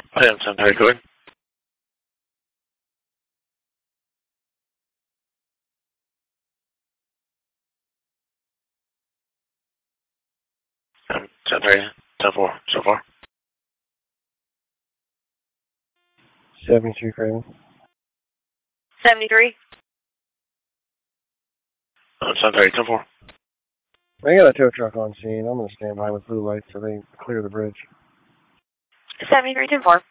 I am 10-3, go ahead. I'm 10-3, 10-4, so far. 73, Craven. 73. I'm 10-3, 10-4. I got a tow truck on scene. I'm going to stand by with blue lights so they clear the bridge. 73, 10-4.